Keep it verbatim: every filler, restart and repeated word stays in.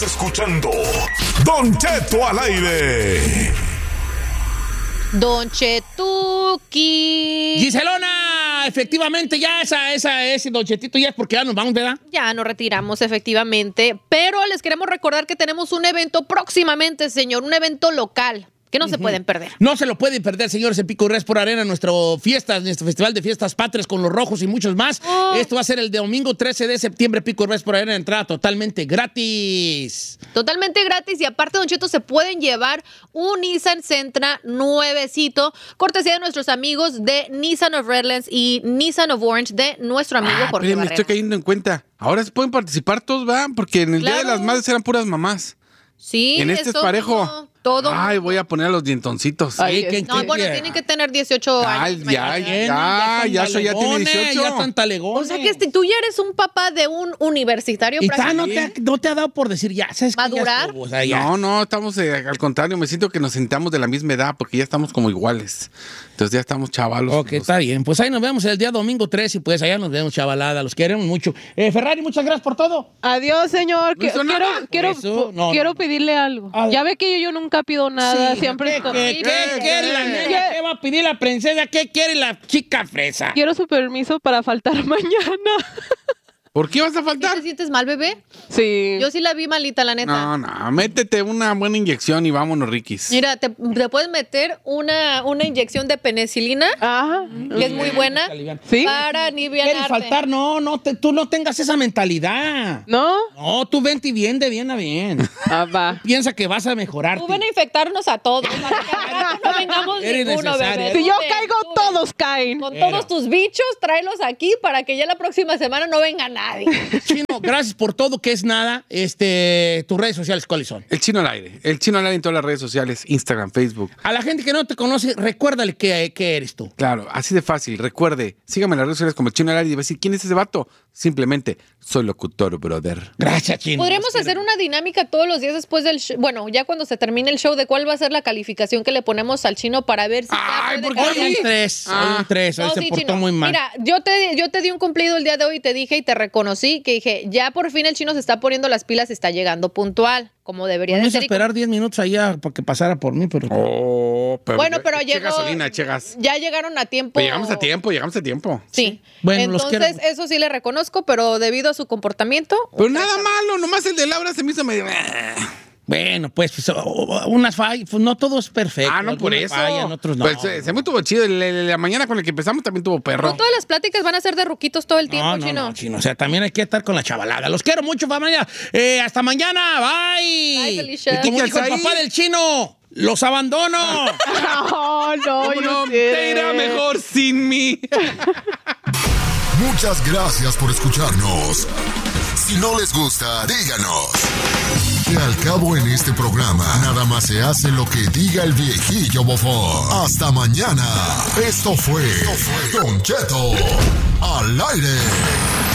Escuchando Don Cheto al aire. Don Chetuki. Giselona, efectivamente ya esa, esa, ese Don Chetito ya es porque ya nos vamos, ¿verdad? Ya nos retiramos, efectivamente. Pero les queremos recordar que tenemos un evento próximamente, señor. Un evento local que no uh-huh. se pueden perder. No se lo pueden perder, señores, en Pico y Res por Arena, nuestro fiestas, nuestro festival de fiestas patrias con los rojos y muchos más. Oh. Esto va a ser el domingo trece de septiembre, Pico y Res por Arena, entrada totalmente gratis. Totalmente gratis y aparte, Don Cheto, se pueden llevar un Nissan Sentra nuevecito, cortesía de nuestros amigos de Nissan of Redlands y Nissan of Orange de nuestro amigo ah, Jorge Me estoy cayendo en cuenta. Ahora se pueden participar todos, ¿va? Porque en el claro. Día de las Madres eran puras mamás. Sí. En este es parejo. No. Todo. Ay, voy a poner a los dientoncitos. Ay, ¿qué, no, qué, bueno, qué? Tienen que tener dieciocho Ay, años. Ya, ya, ya, ya, eso ya tiene dieciocho. Ya tan talegones. O sea que este, tú ya eres un papá de un universitario. Y ta, no, te, no te ha dado por decir ya, ¿sabes? ¿Madurar? O sea, no, no, estamos, eh, al contrario, me siento que nos sentamos de la misma edad porque ya estamos como iguales. Entonces ya estamos chavalos. Ok, los... está bien. Pues ahí nos vemos el día domingo tres y pues allá nos vemos, chavalada. Los queremos mucho. Eh, Ferrari, muchas gracias por todo. Adiós, señor. No quiero quiero, eso, no, quiero no. pedirle algo. Ah, ya ve que yo, yo nunca pido nada. Sí, siempre estoy... ¿Qué, qué, qué quiere la nena? ¿Qué? ¿Qué va a pedir la princesa? ¿Qué quiere la chica fresa? Quiero su permiso para faltar mañana. ¿Por qué vas a faltar? ¿Te sientes mal, bebé? Sí. Yo sí la vi malita, la neta. No, no, métete una buena inyección y vámonos, Riquis. Mira, te, te puedes meter una, una inyección de penicilina, Ajá. que es muy buena, ¿sí? para aliviar. ¿Quieres faltar? No, no, te, tú no tengas esa mentalidad. ¿No? No, tú vente y bien de bien a bien. Ah, va. Piensa que vas a mejorar. Tú ven a infectarnos a todos, para que no vengamos Eres ninguno, bebé. Si yo caigo, todos caen. Con Pero. todos tus bichos, tráelos aquí para que ya la próxima semana no venga nadie. Chino, gracias por todo, que es nada. Este, tus redes sociales, ¿cuáles son? El Chino al aire. El Chino al aire en todas las redes sociales, Instagram, Facebook. A la gente que no te conoce, recuérdale que, que eres tú. Claro, así de fácil. Recuerde, sígame en las redes sociales como el Chino al aire y va a decir, ¿quién es ese vato? Simplemente, soy locutor, brother. Gracias, Chino. Podríamos hacer una dinámica todos los días después del show. Bueno, ya cuando se termine el show, de cuál va a ser la calificación que le ponemos al Chino para ver si... Ay, ¿por qué? Hoy un tres, ah. hoy un tres, hoy no, se sí, portó Chino. Muy mal. Mira, yo te, yo te di un cumplido el día de hoy y te dije y te reconocí que dije, ya por fin el Chino se está poniendo las pilas y está llegando puntual, como debería Vamos de ser. a esperar diez minutos allá para que pasara por mí, pero... Oh, pero bueno, pero eche llegó... gasolina, eche gas. Ya llegaron a tiempo. Pero llegamos a tiempo, llegamos a tiempo. Sí. sí. Bueno, entonces, los quiero... eso sí le reconozco, pero debido a su comportamiento... Pero nada malo, nomás el de Laura se me hizo medio... Bueno, pues, pues unas fallas, pues no todo es perfecto. Ah, no, por eso. Fallan, otros no. Pues se, se me tuvo chido. El, el, la mañana con la que empezamos también tuvo perro. No todas las pláticas van a ser de ruquitos todo el tiempo, no, no, Chino. No, Chino. O sea, también hay que estar con la chavalada. Los quiero mucho, familia. Eh, hasta mañana. Bye. Bye, Felicia. Y como dijo el papá del Chino, los abandono. No, no, yo no, te irá mejor sin mí. Muchas gracias por escucharnos. Si no les gusta, díganos. Que al cabo en este programa, nada más se hace lo que diga el viejillo bofón. Hasta mañana. Esto fue, Esto fue Don Cheto al aire.